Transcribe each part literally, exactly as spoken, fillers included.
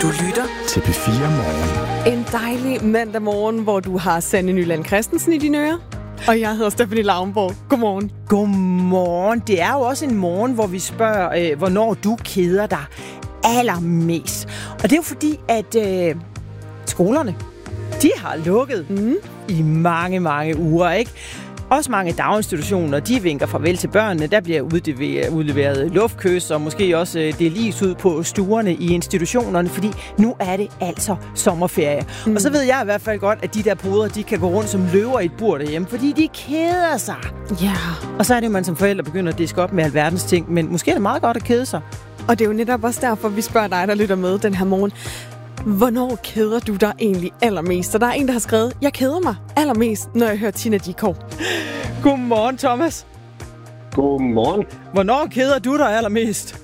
Du lytter til P fire Morgen. En dejlig mandag morgen, hvor du har Sanne Nyland Christensen i dine ører. Og jeg hedder Stephanie Lauenborg. Godmorgen. Godmorgen. Det er jo også en morgen, hvor vi spørger, øh, hvornår du keder dig allermest. Og det er jo fordi, at øh, skolerne, de har lukket mm. i mange, mange uger, ikke? Også mange daginstitutioner, de vinker farvel til børnene. Der bliver udleveret luftkys, og måske også delt is ud på stuerne i institutionerne, fordi nu er det altså sommerferie. Mm. Og så ved jeg i hvert fald godt, at de der poder, de kan gå rundt som løver i et bur derhjemme, fordi de keder sig. Ja. Yeah. Og så er det jo, man som forældre begynder at diske op med alverdens ting, men måske er det meget godt at kede sig. Og det er jo netop også derfor, vi spørger dig, der lytter med den her morgen. Hvornår keder du dig egentlig allermest? Og der er en, der har skrevet, jeg keder mig allermest, når jeg hører Tina Dickow. Godmorgen, Thomas. Godmorgen. Hvornår keder du dig allermest?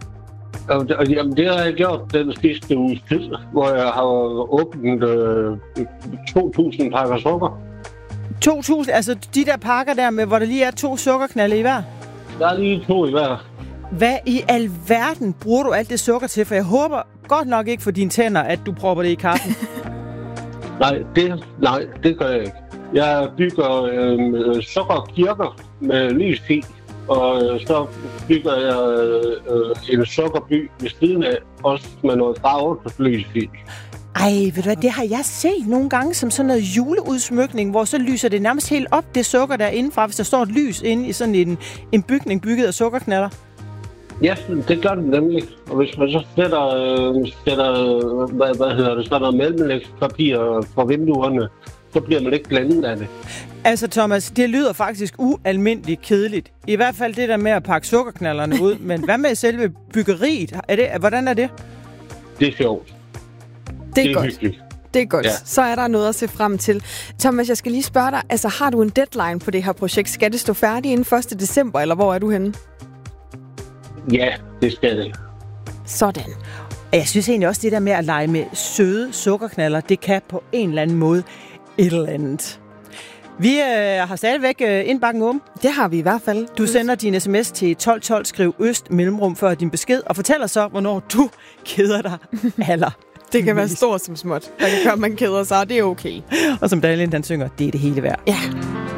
Jamen, det har jeg gjort den sidste uges tid, hvor jeg har åbnet øh, to tusind pakker sukker. to tusind? Altså de der pakker der, med, hvor der lige er to sukkerknalde i hver? Der er lige to i hver. Hvad i alverden bruger du alt det sukker til? For jeg håber godt nok ikke for dine tænder, at du propper det i kaffen. nej, det, nej, det gør jeg ikke. Jeg bygger øh, sukkerkirker med lys i, og øh, så bygger jeg øh, en sukkerby ved siden af, også med noget farvelys i. Ej, ved du hvad, det har jeg set nogle gange som sådan noget juleudsmykning, hvor så lyser det nærmest helt op, det sukker der indenfra, hvis der står et lys inde i sådan en, en bygning bygget af sukkerknaller. Ja, det gør det nemlig. Og hvis man så sætter, øh, sætter hvad, hvad hedder det, sådan noget mellemlægspapir for vinduerne, så bliver man ikke blandet af det. Altså Thomas, det lyder faktisk ualmindeligt kedeligt. I hvert fald det der med at pakke sukkerknallerne ud. Men hvad med selve byggeriet? Er det, hvordan er det? Det er sjovt. Det er, det er godt. hyggeligt. Det er godt. Ja. Så er der noget at se frem til. Thomas, jeg skal lige spørge dig, altså har du en deadline på det her projekt? Skal det stå færdigt inden første december, eller hvor er du henne? Ja, det skal det. Sådan. Jeg synes egentlig også, det der med at lege med søde sukkerknaller, det kan på en eller anden måde et eller andet. Vi øh, har stadigvæk øh, indbakken åben. Det har vi i hvert fald. Du sender din sms til tolv tolv, skriv øst mellemrum før din besked, og fortæller så, hvornår du keder dig aller. Det kan være stort som småt. Der kan gøre, man keder sig, og det er okay. Og som Daniel, han synger, det er det hele værd. Ja.